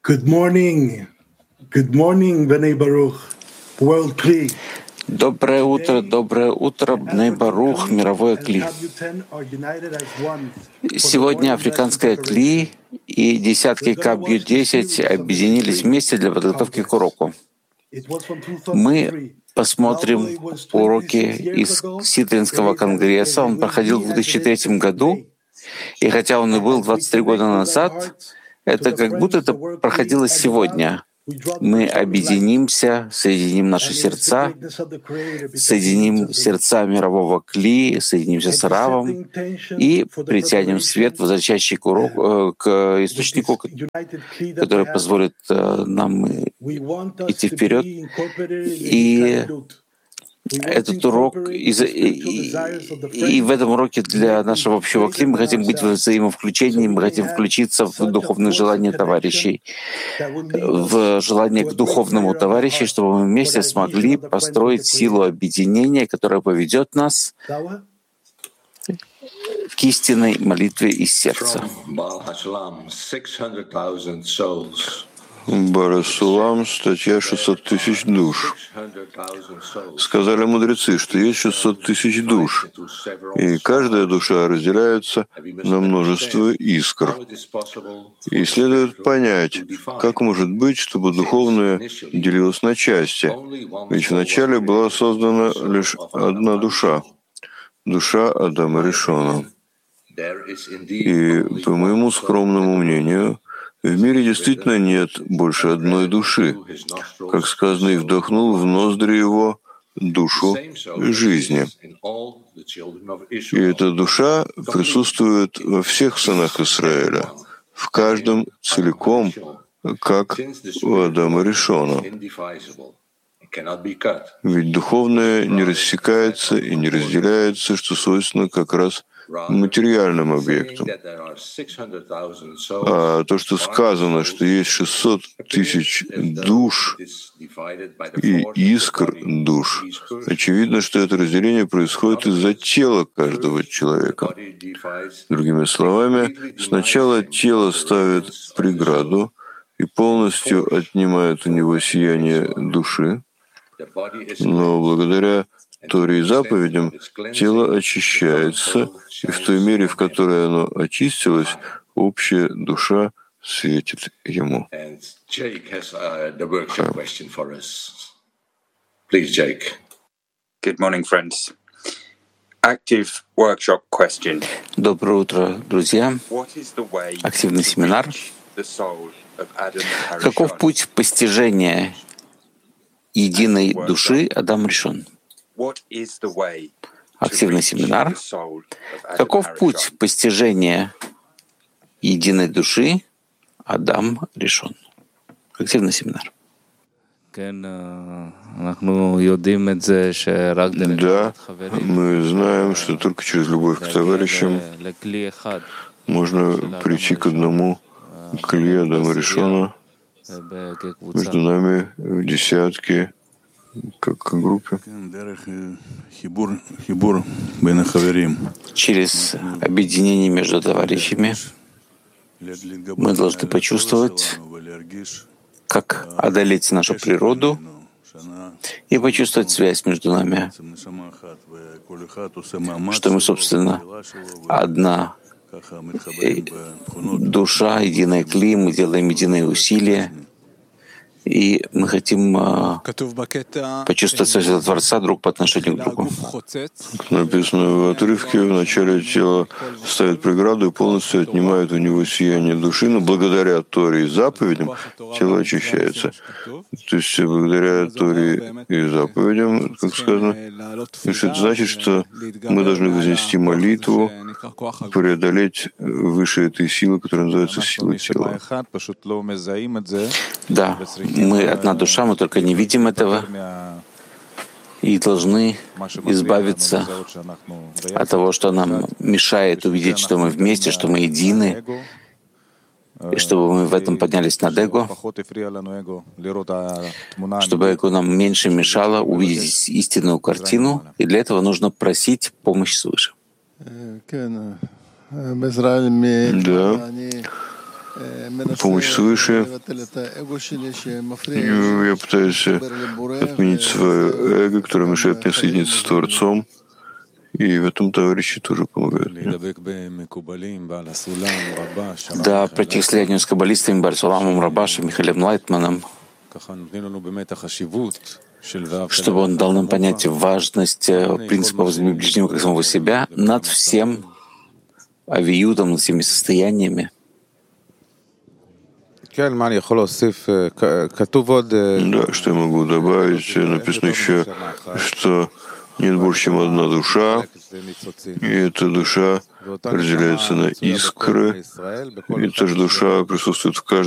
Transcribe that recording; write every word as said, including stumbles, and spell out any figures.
Good morning. Good morning, Bnei Baruch. World Kli. Доброе утро, доброе утро, Бней Барух, мировое Кли. Сегодня африканское Кли и десятки КабЮ десять объединились вместе для подготовки к уроку. Мы посмотрим уроки из Ситринского конгресса. Он проходил в две тысячи третьем году, и хотя он и был двадцать три года назад, это как будто это проходило сегодня. Мы объединимся, соединим наши сердца, соединим сердца мирового Кли, соединимся с Равом и притянем свет, возвращающий к, уроку, к источнику, который позволит нам идти вперед. И этот урок, и, и, и в этом уроке для нашего общего Кли мы хотим быть в взаимовключении, мы хотим включиться в духовные желания товарищей, в желание к духовному товарищу, чтобы мы вместе смогли построить силу объединения, которая поведет нас к истинной молитве из сердца. Барасулам, статья шестьсот тысяч душ. Сказали мудрецы, что есть шестьсот тысяч душ, и каждая душа разделяется на множество искр. И следует понять, как может быть, чтобы духовное делилось на части, ведь вначале была создана лишь одна душа, душа Адама Ришона. И, по моему скромному мнению, в мире действительно нет больше одной души, как сказано, и вдохнул в ноздри его душу жизни. И эта душа присутствует во всех сынах Израиля, в каждом целиком, как у Адама Ришона. Ведь духовное не рассекается и не разделяется, что свойственно как раз материальным объектом. А то, что сказано, что есть шестьсот тысяч душ и искр душ, очевидно, что это разделение происходит из-за тела каждого человека. Другими словами, сначала тело ставит преграду и полностью отнимает у него сияние души, но благодаря Торе и заповедям тело очищается, и в той мере, в которой оно очистилось, общая душа светит ему. Good morning, friends. Active workshop question. Доброе утро, друзья. Активный семинар. Каков путь постижения единой души Адам Ришон? Активный семинар. Каков путь постижения единой души Адам Ришон? Активный семинар. Да, мы знаем, что только через любовь к товарищам можно прийти к одному Кли Адама Ришона, между нами в десятке, как к группе. Через объединение между товарищами мы должны почувствовать, как одолеть нашу природу и почувствовать связь между нами, что мы, собственно, одна душа, единая Кли, мы делаем единые усилия, и мы хотим uh, почувствовать связь Творца друг по отношению к другу. Написано в отрывке, в начале тело ставит преграду и полностью отнимает у него сияние души, но благодаря Торе и заповедям тело очищается. То есть благодаря Торе и заповедям, как сказано, это значит, что мы должны вознести молитву, преодолеть выше этой силы, которая называется сила тела. Да, мы одна душа, мы только не видим этого и должны избавиться от того, что нам мешает увидеть, что мы вместе, что мы едины, и чтобы мы в этом поднялись над эго, чтобы эго нам меньше мешало увидеть истинную картину, и для этого нужно просить помощь свыше. Да. помощь свыше. Я пытаюсь отменить свое эго, которое мешает мне соединиться с Творцом. И в этом товарищи тоже помогают мне. Да, противостоянию с каббалистами, Бар-Суламом, Рабашем, Михаилом Лайтманом, чтобы он дал нам понять важность принципа возлюби ближнего как самого себя над всем авиютом, над всеми состояниями. Да, что я могу добавить? Написано еще, что нет больше, чем одна душа, и эта душа разделяется на искры, и эта же душа присутствует в каждом